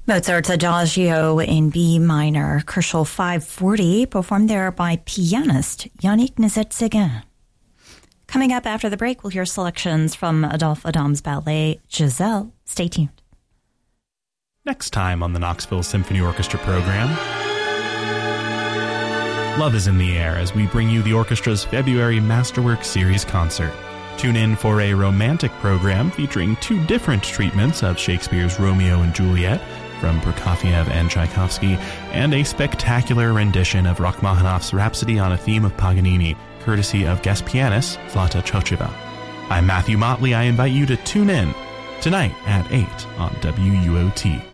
Mozart's Adagio in B minor, Kochel 540, performed there by pianist Yannick Nézet-Séguin. Coming up after the break, we'll hear selections from Adolphe Adam's ballet, Giselle. Stay tuned. Next time on the Knoxville Symphony Orchestra program, love is in the air as we bring you the orchestra's February Masterwork Series concert. Tune in for a romantic program featuring two different treatments of Shakespeare's Romeo and Juliet from Prokofiev and Tchaikovsky, and a spectacular rendition of Rachmaninoff's Rhapsody on a Theme of Paganini, courtesy of guest pianist Zlata Chocheva. I'm Matthew Motley. I invite you to tune in tonight at 8 on WUOT.